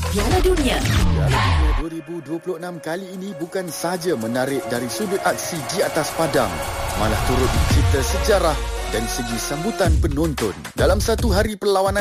Piala Dunia. Piala Dunia 2026 kali ini bukan sahaja menarik dari sudut aksi di atas padang, malah turut mencipta sejarah dari segi sambutan penonton. Dalam satu hari perlawanan